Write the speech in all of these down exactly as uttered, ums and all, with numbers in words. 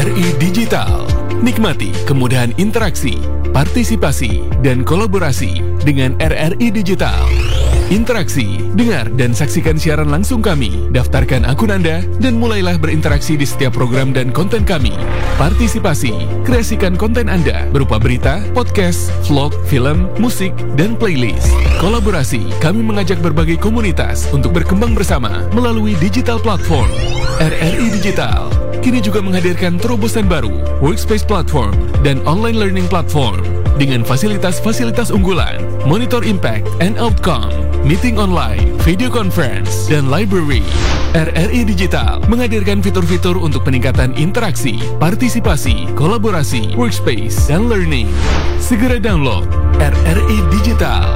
R I Digital. Nikmati kemudahan interaksi, partisipasi, dan kolaborasi dengan R R I Digital. Interaksi, dengar dan saksikan siaran langsung kami, daftarkan akun Anda, dan mulailah berinteraksi di setiap program dan konten kami. Partisipasi, kreasikan konten Anda berupa berita, podcast, vlog, film, musik, dan playlist. Kolaborasi, kami mengajak berbagai komunitas untuk berkembang bersama melalui digital platform. R R I Digital kini juga menghadirkan terobosan baru, workspace platform, dan online learning platform dengan fasilitas-fasilitas unggulan, monitor impact and outcome, meeting online, video conference, dan library. R R I Digital menghadirkan fitur-fitur untuk peningkatan interaksi, partisipasi, kolaborasi, workspace, dan learning. Segera download R R I Digital.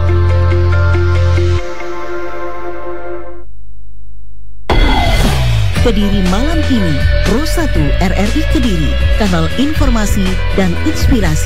Kediri Malam Kini, Pro satu R R I Kediri, kanal informasi dan inspirasi.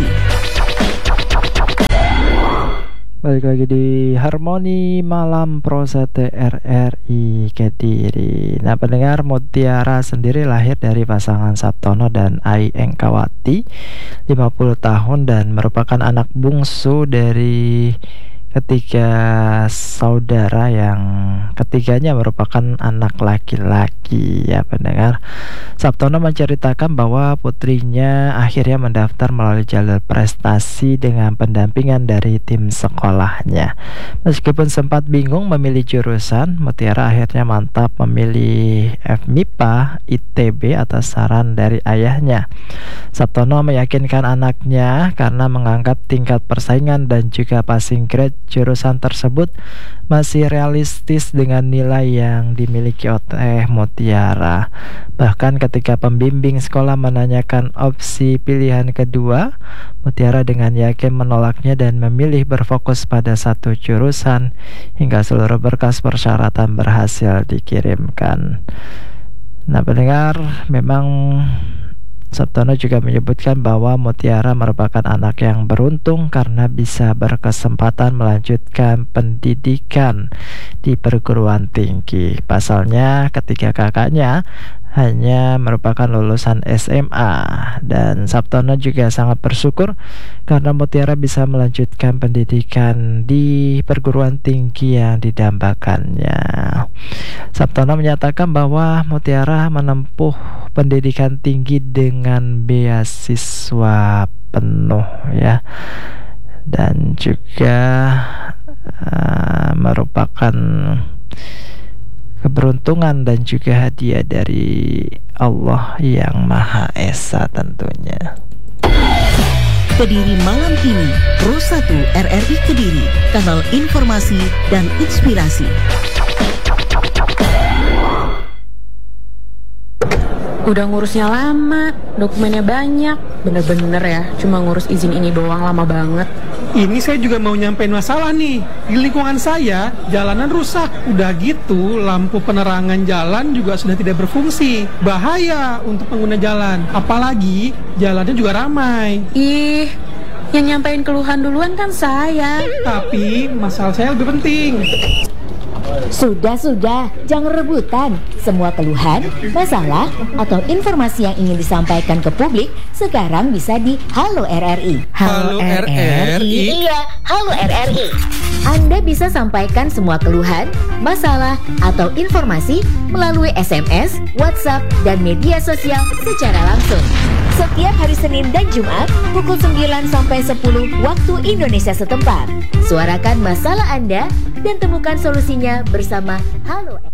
Balik lagi di Harmoni Malam Pro satu R R I Kediri. Nah, pendengar, Mutiara sendiri lahir dari pasangan Sabtono dan Ai Engkawati, lima puluh tahun, dan merupakan anak bungsu dari ketiga saudara yang ketiganya merupakan anak laki-laki, ya pendengar. Sabtono menceritakan bahwa putrinya akhirnya mendaftar melalui jalur prestasi dengan pendampingan dari tim sekolahnya. Meskipun sempat bingung memilih jurusan, Mutiara akhirnya mantap memilih F M I P A I T B atas saran dari ayahnya. Sabtono meyakinkan anaknya karena menganggap tingkat persaingan dan juga passing grade jurusan tersebut masih realistis dengan nilai yang dimiliki oleh Mutiara. Bahkan ketika pembimbing sekolah menanyakan opsi pilihan kedua, Mutiara dengan yakin menolaknya dan memilih berfokus pada satu jurusan hingga seluruh berkas persyaratan berhasil dikirimkan. Nah, pendengar, memang Sabtono juga menyebutkan bahwa Mutiara merupakan anak yang beruntung karena bisa berkesempatan melanjutkan pendidikan di perguruan tinggi. Pasalnya, ketika kakaknya hanya merupakan lulusan S M A, dan Sabtono juga sangat bersyukur karena Mutiara bisa melanjutkan pendidikan di perguruan tinggi yang didambakannya. Sabtono menyatakan bahwa Mutiara menempuh pendidikan tinggi dengan beasiswa penuh, ya, dan juga uh, merupakan keberuntungan dan juga hadiah dari Allah yang Maha Esa tentunya. Kediri Malam Kini, Pro satu R R I Kediri, kanal informasi dan inspirasi. Udah ngurusnya lama, dokumennya banyak, bener-bener ya, cuma ngurus izin ini doang lama banget. Ini saya juga mau nyampein masalah nih. Di lingkungan saya, jalanan rusak. Udah gitu, lampu penerangan jalan juga sudah tidak berfungsi. Bahaya untuk pengguna jalan. Apalagi, jalannya juga ramai. Ih, yang nyampein keluhan duluan kan saya. Tapi, masalah saya lebih penting. Sudah-sudah, jangan rebutan. Semua keluhan, masalah, atau informasi yang ingin disampaikan ke publik sekarang bisa di Halo R R I. Halo R R I? Iya, Halo R R I. Anda bisa sampaikan semua keluhan, masalah, atau informasi melalui S M S, WhatsApp, dan media sosial secara langsung. Setiap hari Senin dan Jumat pukul sembilan sampai sepuluh waktu Indonesia setempat. Suarakan masalah Anda dan temukan solusinya bersama Halo.